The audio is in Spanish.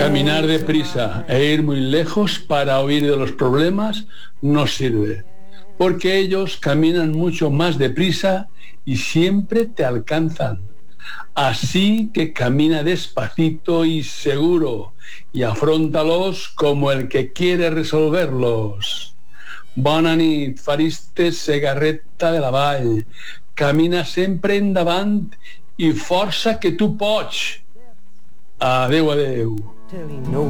Caminar deprisa e ir muy lejos para huir de los problemas no sirve, porque ellos caminan mucho más deprisa y siempre te alcanzan. Así que camina despacito y seguro y afróntalos como el que quiere resolverlos. Bona nit, Fariste Segarreta de la Vall. Camina sempre endavant i força que tu pots. Adeu, adeu.